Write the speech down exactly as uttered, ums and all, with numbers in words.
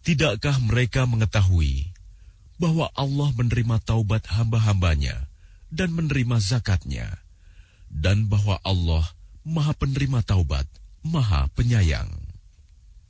Tidakkah mereka mengetahui bahwa Allah menerima taubat hamba-hambanya dan menerima zakatnya, dan bahwa Allah Maha Penerima Taubat, Maha Penyayang?